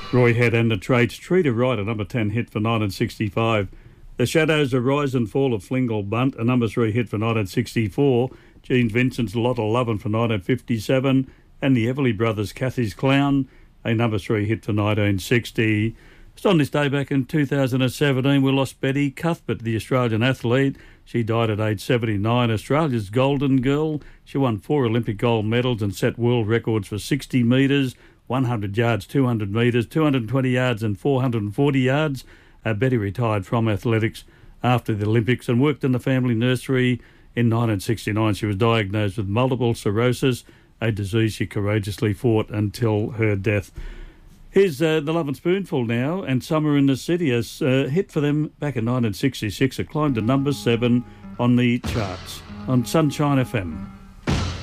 Roy Head and the Traits, Treat Her Right, a number 10 hit for 1965. The Shadows, A Rise and Fall of Flingle Bunt, a number 3 hit for 1964. Gene Vincent's Lot of Lovin' for 1957. And the Everly Brothers' Cathy's Clown, a number 3 hit for 1960. Just on this day back in 2017, we lost Betty Cuthbert, the Australian athlete. She died at age 79, Australia's golden girl. She won 4 Olympic gold medals and set world records for 60 metres, 100 yards, 200 metres, 220 yards and 440 yards. Betty retired from athletics after the Olympics and worked in the family nursery. In 1969, she was diagnosed with multiple sclerosis, a disease she courageously fought until her death. Here's the Lovin' Spoonful now, and Summer in the City, a hit for them back in 1966. It climbed to number 7 on the charts on Sunshine FM.